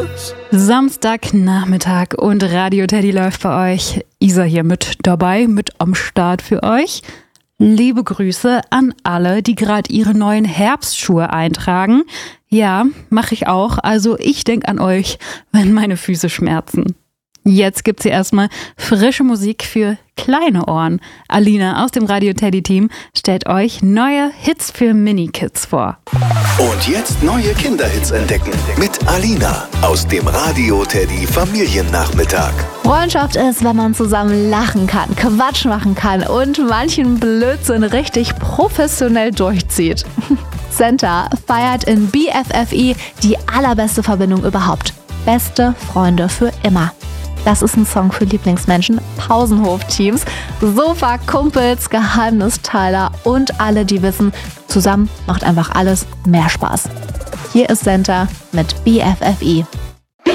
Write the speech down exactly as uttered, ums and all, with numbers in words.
Samstagnachmittag und Radio Teddy läuft bei euch. Isa hier mit dabei, mit am Start für euch. Liebe Grüße an alle, die gerade ihre neuen Herbstschuhe eintragen. Ja, mache ich auch. Also ich denke an euch, wenn meine Füße schmerzen. Jetzt gibt's hier erstmal frische Musik für kleine Ohren. Alina aus dem Radio Teddy Team stellt euch neue Hits für Mini-Kids vor. Und jetzt neue Kinderhits entdecken mit Alina aus dem Radio Teddy Familiennachmittag. Freundschaft ist, wenn man zusammen lachen kann, Quatsch machen kann und manchen Blödsinn richtig professionell durchzieht. Senta feiert in B F F I die allerbeste Verbindung überhaupt. Beste Freunde für immer. Das ist ein Song für Lieblingsmenschen, Pausenhof-Teams, Sofa-Kumpels, Geheimnisteiler und alle, die wissen, zusammen macht einfach alles mehr Spaß. Hier ist Senta mit B F F I.